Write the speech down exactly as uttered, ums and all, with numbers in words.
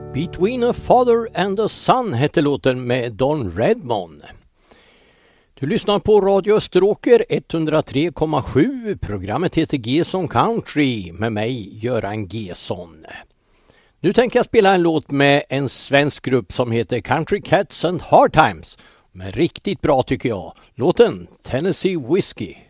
Between a Father and a Son hette låten med Don Redmond. Du lyssnar på Radio Österåker etthundratre komma sju. Programmet heter Gesson Country med mig, Göran Gesson. Nu tänker jag spela en låt med en svensk grupp som heter Country Cats and Hard Times. Men riktigt bra tycker jag. Låten Tennessee Whiskey.